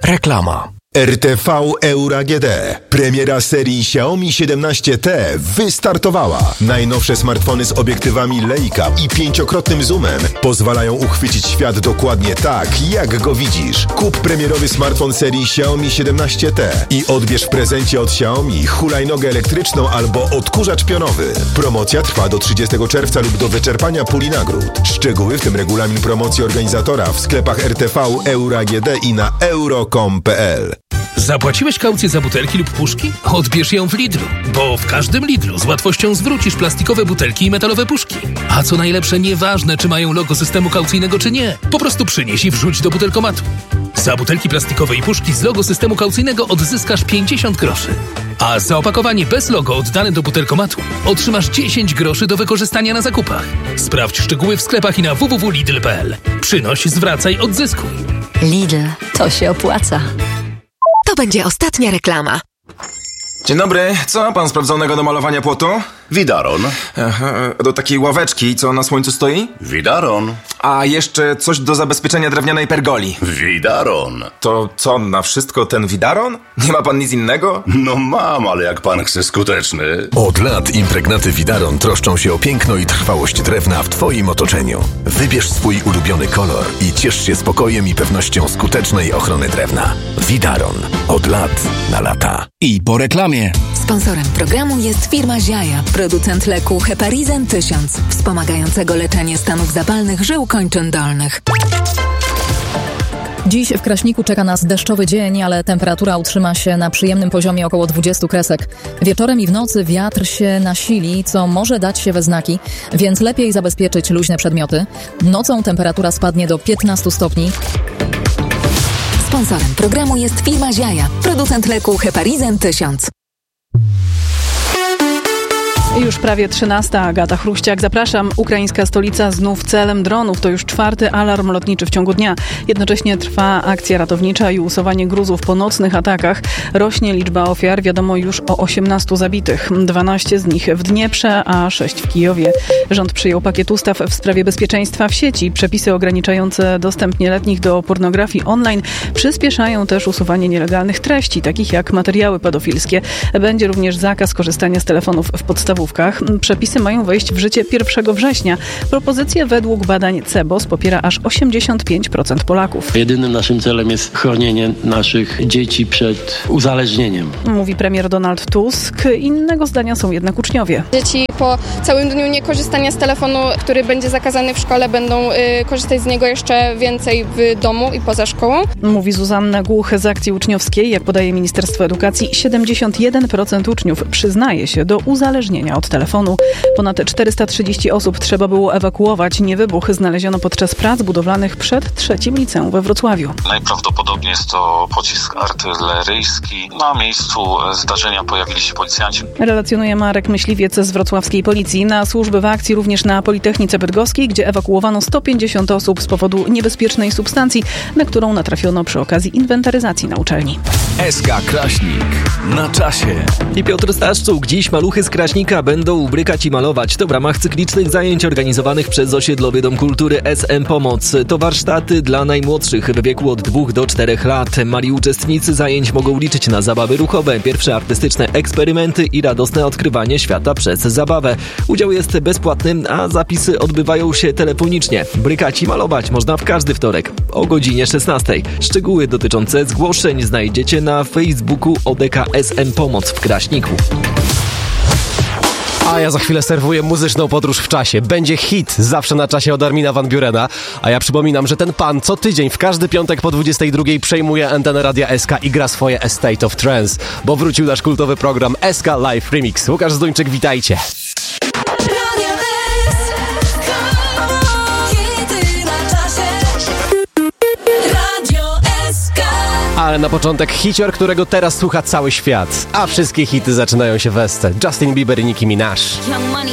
Reklama. RTV Euro AGD. Premiera serii Xiaomi 17T wystartowała. Najnowsze smartfony z obiektywami Leica i 5-krotnym zoomem pozwalają uchwycić świat dokładnie tak, jak go widzisz. Kup premierowy smartfon serii Xiaomi 17T i odbierz w prezencie od Xiaomi hulajnogę elektryczną albo odkurzacz pionowy. Promocja trwa do 30 czerwca lub do wyczerpania puli nagród. Szczegóły, w tym regulamin promocji organizatora, w sklepach RTV Euro AGD i na euro.com.pl. Zapłaciłeś kaucję za butelki lub puszki? Odbierz ją w Lidlu, bo w każdym Lidlu z łatwością zwrócisz plastikowe butelki i metalowe puszki. A co najlepsze, nieważne czy mają logo systemu kaucyjnego czy nie, po prostu przynieś i wrzuć do butelkomatu. Za butelki plastikowe i puszki z logo systemu kaucyjnego odzyskasz 50 groszy. A za opakowanie bez logo oddane do butelkomatu otrzymasz 10 groszy do wykorzystania na zakupach. Sprawdź szczegóły w sklepach i na www.lidl.pl. Przynoś, zwracaj, odzyskuj. Lidl, to się opłaca. To będzie ostatnia reklama. Dzień dobry, co pan sprawdzonego do malowania płotu? Widaron. Do takiej ławeczki, co na słońcu stoi? Widaron. A jeszcze coś do zabezpieczenia drewnianej pergoli. Widaron. To co, na wszystko ten widaron? Nie ma pan nic innego? No mam, ale jak pan chce skuteczny. Od lat impregnaty Widaron troszczą się o piękno i trwałość drewna w Twoim otoczeniu. Wybierz swój ulubiony kolor i ciesz się spokojem i pewnością skutecznej ochrony drewna. Widaron. Od lat na lata. I po reklamie. Sponsorem programu jest firma Ziaja, producent leku Heparizan 1000, wspomagającego leczenie stanów zapalnych żył kończyn dolnych. Dziś w Kraśniku czeka nas deszczowy dzień, ale temperatura utrzyma się na przyjemnym poziomie około 20 kresek. Wieczorem i w nocy wiatr się nasili, co może dać się we znaki, więc lepiej zabezpieczyć luźne przedmioty. Nocą temperatura spadnie do 15 stopni. Sponsorem programu jest firma Ziaja, producent leku Heparizan 1000. Już prawie 13. Agata Chruściak. Zapraszam. Ukraińska stolica znów celem dronów. To już 4. alarm lotniczy w ciągu dnia. Jednocześnie trwa akcja ratownicza i usuwanie gruzów po nocnych atakach. Rośnie liczba ofiar. Wiadomo już o 18 zabitych. 12 z nich w Dnieprze, a 6 w Kijowie. Rząd przyjął pakiet ustaw w sprawie bezpieczeństwa w sieci. Przepisy ograniczające dostęp nieletnich do pornografii online przyspieszają też usuwanie nielegalnych treści, takich jak materiały pedofilskie. Będzie również zakaz korzystania z telefonów w podstawówkach. Przepisy mają wejść w życie 1 września. Propozycję według badań CEBOS popiera aż 85% Polaków. Jedynym naszym celem jest chronienie naszych dzieci przed uzależnieniem. Mówi premier Donald Tusk. Innego zdania są jednak uczniowie. Dzieci po całym dniu niekorzystania z telefonu, który będzie zakazany w szkole, będą korzystać z niego jeszcze więcej w domu i poza szkołą. Mówi Zuzanna Głuch z akcji uczniowskiej. Jak podaje Ministerstwo Edukacji, 71% uczniów przyznaje się do uzależnienia od telefonu. Ponad 430 osób trzeba było ewakuować. Niewybuch znaleziono podczas prac budowlanych przed 3. liceum we Wrocławiu. Najprawdopodobniej jest to pocisk artyleryjski. Na miejscu zdarzenia pojawili się policjanci. Relacjonuje Marek Myśliwiec z wrocławskiej policji. Na służby w akcji również na Politechnice Bydgoskiej, gdzie ewakuowano 150 osób z powodu niebezpiecznej substancji, na którą natrafiono przy okazji inwentaryzacji na uczelni. SK Kraśnik. Na czasie. I Piotr Staszczuk. Dziś maluchy z Kraśnika będą ubrykać i malować. To w ramach cyklicznych zajęć organizowanych przez Osiedlowy Dom Kultury SM Pomoc. To warsztaty dla najmłodszych w wieku od 2 do 4 lat. Mali uczestnicy zajęć mogą liczyć na zabawy ruchowe, pierwsze artystyczne eksperymenty i radosne odkrywanie świata przez zabawę. Udział jest bezpłatny, a zapisy odbywają się telefonicznie. Brykać i malować można w każdy wtorek o godzinie 16. Szczegóły dotyczące zgłoszeń znajdziecie na Facebooku ODK SM Pomoc w Kraśniku. A ja za chwilę serwuję muzyczną podróż w czasie. Będzie hit zawsze na czasie od Armina van Burena. A ja przypominam, że ten pan co tydzień w każdy piątek po 22 przejmuje antenę Radia SK i gra swoje A State of Trance, bo wrócił nasz kultowy program SK Live Remix. Łukasz Zduńczyk, witajcie. Ale na początek hicior, którego teraz słucha cały świat. A wszystkie hity zaczynają się w Justin Bieber i Nicki Minaj.